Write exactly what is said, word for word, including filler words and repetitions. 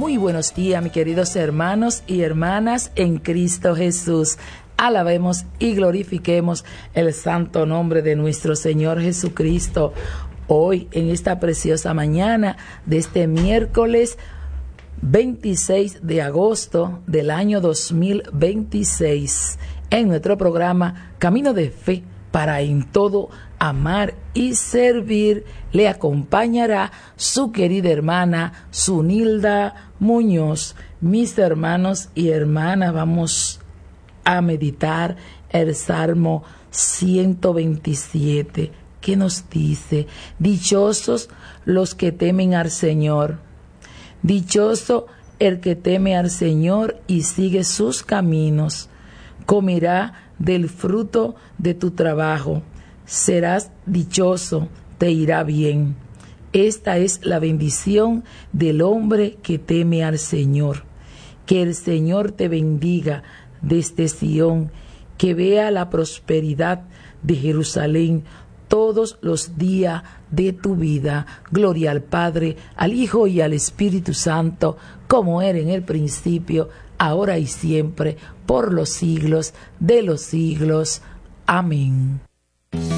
Muy buenos días, mis queridos hermanos y hermanas en Cristo Jesús. Alabemos y glorifiquemos el santo nombre de nuestro Señor Jesucristo. Hoy, en esta preciosa mañana de este miércoles veintiséis de agosto del año dos mil veintiséis, en nuestro programa Camino de Fe para en todo amar y servir, le acompañará su querida hermana Zunilda Muñoz. Mis hermanos y hermanas, vamos a meditar el Salmo ciento veintisiete, que nos dice: dichosos los que temen al Señor. Dichoso el que teme al Señor y sigue sus caminos. Comerá del fruto de tu trabajo. Serás dichoso, te irá bien. Esta es la bendición del hombre que teme al Señor. Que el Señor te bendiga desde Sión, que vea la prosperidad de Jerusalén todos los días de tu vida. Gloria al Padre, al Hijo y al Espíritu Santo, como era en el principio, ahora y siempre, por los siglos de los siglos. Amén.